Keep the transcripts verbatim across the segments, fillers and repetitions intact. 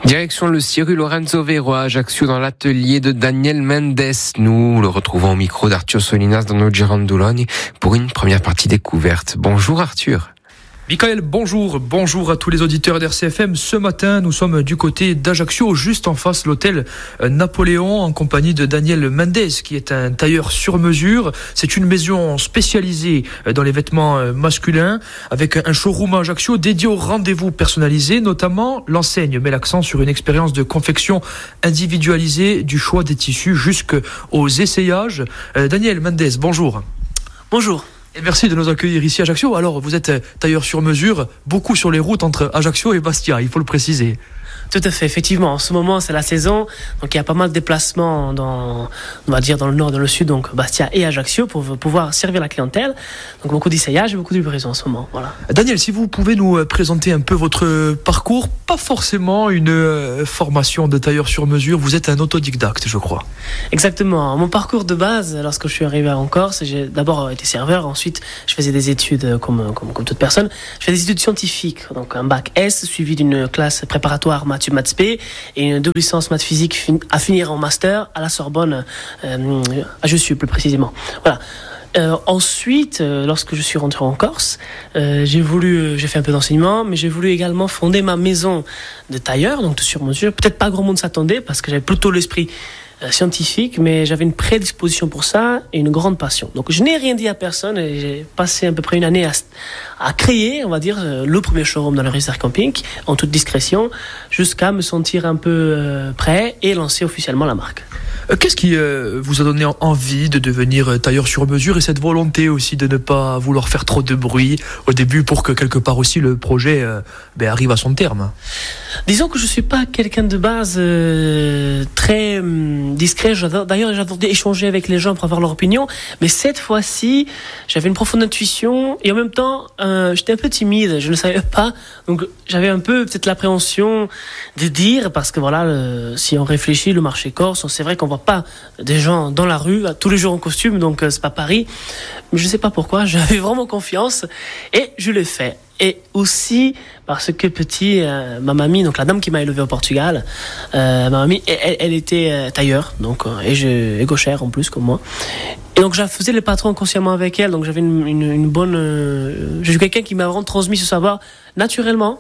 Direction le six rue Lorenzo Vero à Ajaccio dans l'atelier de Daniel Mendes. Nous le retrouvons au micro d'Arthur Solinas dans notre Gironde-Boulogne pour une première partie découverte. Bonjour Arthur. Michael, bonjour, bonjour à tous les auditeurs d'R C F M. Ce matin, nous sommes du côté d'Ajaccio, juste en face de l'hôtel Napoléon, en compagnie de Daniel Mendes, qui est un tailleur sur mesure. C'est une maison spécialisée dans les vêtements masculins, avec un showroom à Ajaccio dédié aux rendez-vous personnalisés. Notamment, l'enseigne met l'accent sur une expérience de confection individualisée, du choix des tissus jusqu'aux essayages. Daniel Mendes, bonjour. Bonjour. Et merci de nous accueillir ici à Ajaccio. Alors, vous êtes tailleur sur mesure, beaucoup sur les routes entre Ajaccio et Bastia, il faut le préciser. Tout à fait, effectivement. En ce moment, c'est la saison, donc il y a pas mal de déplacements dans, on va dire, dans le nord, dans le sud, donc Bastia et Ajaccio, pour pouvoir servir la clientèle. Donc beaucoup d'essayages et beaucoup de livraisons en ce moment. Voilà. Daniel, si vous pouvez nous présenter un peu votre parcours, pas forcément une formation de tailleur sur mesure, vous êtes un autodidacte, je crois. Exactement. Mon parcours de base, lorsque je suis arrivé en Corse, j'ai d'abord été serveur, ensuite je faisais des études comme, comme, comme toute personne. Je faisais des études scientifiques, donc un bac S, suivi d'une classe préparatoire maths maths P et une double licence maths physique à finir en master à la Sorbonne, euh, à Jussieu plus précisément. Voilà. Euh, ensuite, euh, lorsque je suis rentré en Corse, euh, j'ai voulu, euh, j'ai fait un peu d'enseignement, mais j'ai voulu également fonder ma maison de tailleur, donc de sur-mesure. Peut-être pas grand monde s'attendait parce que j'avais plutôt l'esprit euh, scientifique, mais j'avais une prédisposition pour ça et une grande passion. Donc je n'ai rien dit à personne et j'ai passé à peu près une année à, à créer, on va dire, euh, le premier showroom dans le Riser Camping, en toute discrétion, jusqu'à me sentir un peu euh, prêt et lancer officiellement la marque. Qu'est-ce qui euh, vous a donné envie de devenir tailleur sur mesure et cette volonté aussi de ne pas vouloir faire trop de bruit au début pour que quelque part aussi le projet euh, ben, arrive à son terme? Disons que je suis pas quelqu'un de base euh, très hum, discret. J'adore, d'ailleurs, j'adore échanger avec les gens pour avoir leur opinion. Mais cette fois-ci, j'avais une profonde intuition et en même temps, euh, j'étais un peu timide. Je ne savais pas. Donc, j'avais un peu peut-être l'appréhension de dire parce que voilà, le, si on réfléchit, le marché corse, c'est vrai qu'on voit pas des gens dans la rue tous les jours en costume, donc euh, c'est pas Paris. Mais je sais pas pourquoi. J'avais vraiment confiance et je l'ai fait. Et aussi parce que petit, euh, ma mamie, donc la dame qui m'a élevé au Portugal, euh, ma mamie, elle, elle était euh, tailleur, donc euh, et, je, et gauchère en plus comme moi. Et donc je faisais les patrons consciemment avec elle, donc j'avais une, une, une bonne. Euh, je suis quelqu'un qui m'a vraiment transmis ce savoir naturellement,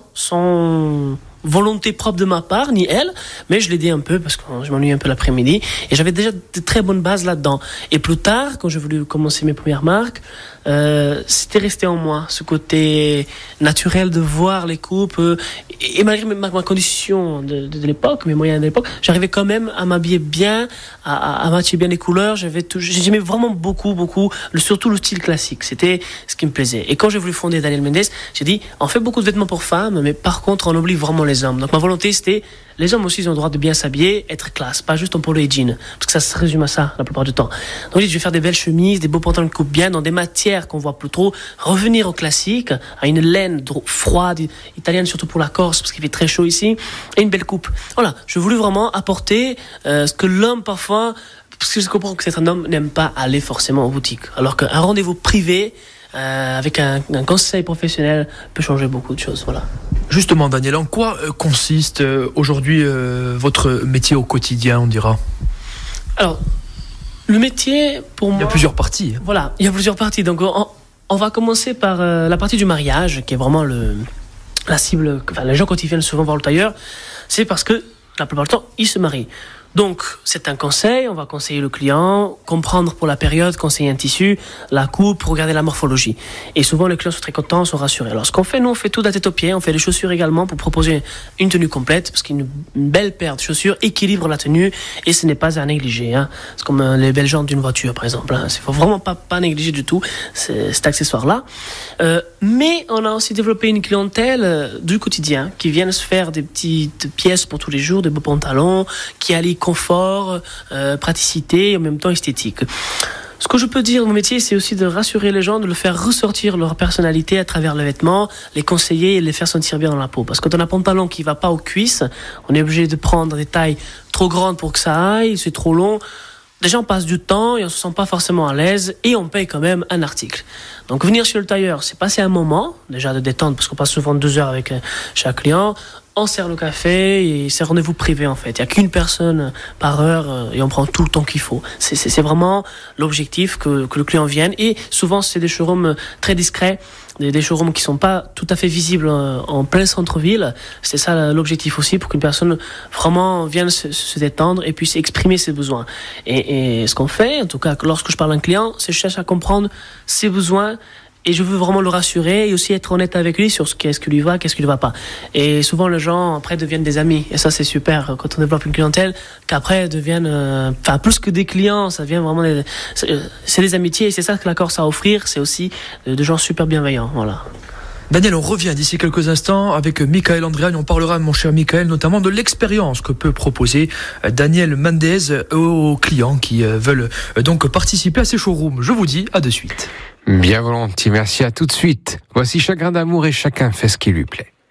sans volonté propre de ma part, ni elle, mais je l'ai dit un peu parce que je m'ennuie un peu l'après-midi et j'avais déjà de très bonnes bases là-dedans. Et plus tard, quand j'ai voulu commencer mes premières marques, euh, c'était resté en moi ce côté naturel de voir les coupes euh, et, et malgré ma, ma condition de, de, de l'époque, mes moyens de l'époque, j'arrivais quand même à m'habiller bien, à, à, à matcher bien les couleurs. J'avais tout, j'aimais vraiment beaucoup, beaucoup, le, surtout le style classique. C'était ce qui me plaisait. Et quand j'ai voulu fonder Daniel Mendes, j'ai dit, on fait beaucoup de vêtements pour femmes, mais par contre, on oublie vraiment les hommes. Donc ma volonté, c'était, les hommes aussi, ils ont le droit de bien s'habiller, être classe, pas juste en polo et jean, parce que ça se résume à ça la plupart du temps. Donc je vais faire des belles chemises, des beaux pantalons qui coupent bien, dans des matières qu'on voit plus trop, revenir au classique, à une laine froide, italienne surtout pour la Corse, parce qu'il fait très chaud ici, et une belle coupe. Voilà, je voulais vraiment apporter euh, ce que l'homme parfois, parce que je comprends que certains hommes n'aiment pas aller forcément en boutique, alors qu'un rendez-vous privé, Euh, avec un, un conseil professionnel peut changer beaucoup de choses. Voilà. Justement, Daniel, en quoi euh, consiste euh, aujourd'hui euh, votre métier au quotidien, on dira? Alors, le métier, pour moi... Il y a plusieurs parties. Voilà, il y a plusieurs parties. Donc, on, on va commencer par euh, la partie du mariage, qui est vraiment le, la cible... Enfin, les gens, quand ils viennent souvent voir le tailleur, c'est parce que, la plupart du temps, ils se marient. Donc, c'est un conseil, on va conseiller le client, comprendre pour la période, conseiller un tissu, la coupe, regarder la morphologie. Et souvent, les clients sont très contents, sont rassurés. Alors, ce qu'on fait, nous, on fait tout de la tête aux pieds, on fait les chaussures également pour proposer une tenue complète, parce qu'une une belle paire de chaussures équilibre la tenue, et ce n'est pas à négliger. Hein. C'est comme euh, les belles jantes d'une voiture, par exemple. Hein. Il ne faut vraiment pas, pas négliger du tout c'est, cet accessoire-là. Euh, mais on a aussi développé une clientèle euh, du quotidien, qui viennent se faire des petites pièces pour tous les jours, des beaux pantalons, qui allient confort, euh, praticité et en même temps esthétique. Ce que je peux dire, mon métier, c'est aussi de rassurer les gens, de le faire ressortir leur personnalité à travers le vêtement, les conseiller et les faire sentir bien dans la peau. Parce que quand on a un pantalon qui ne va pas aux cuisses, on est obligé de prendre des tailles trop grandes pour que ça aille, c'est trop long. Déjà, on passe du temps et on ne se sent pas forcément à l'aise et on paye quand même un article. Donc, venir chez le tailleur, c'est passer un moment, déjà de détente, parce qu'on passe souvent deux heures avec chaque client. on sert le café et c'est rendez-vous privé en fait. Il n'y a qu'une personne par heure et on prend tout le temps qu'il faut. C'est, c'est, c'est vraiment l'objectif que, que le client vienne. Et souvent, c'est des showrooms très discrets, des, des showrooms qui ne sont pas tout à fait visibles en plein centre-ville. C'est ça l'objectif aussi, pour qu'une personne vraiment vienne se, se détendre et puisse exprimer ses besoins. Et, et ce qu'on fait, en tout cas, lorsque je parle à un client, c'est que je cherche à comprendre ses besoins. Et je veux vraiment le rassurer et aussi être honnête avec lui sur ce qu'est-ce qui lui va, qu'est-ce qui lui va pas. Et souvent, les gens, après, deviennent des amis. Et ça, c'est super quand on développe une clientèle, qu'après, deviennent, euh, enfin, plus que des clients, ça devient vraiment des, c'est des amitiés. Et c'est ça que la Corse a à offrir. C'est aussi de gens super bienveillants. Voilà. Daniel, on revient d'ici quelques instants avec Michael Andriani. On parlera, mon cher Michael, notamment de l'expérience que peut proposer Daniel Mendez aux clients qui veulent donc participer à ces showrooms. Je vous dis à de suite. Bien volontiers, merci, à tout de suite. Voici Chagrin d'amour et chacun fait ce qui lui plaît.